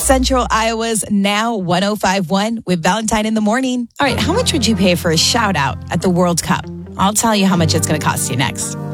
Central Iowa's Now 105.1 with Valentine in the Morning. All right, how much would you pay for a shout out at the World Cup? I'll tell you how much it's going to cost you next.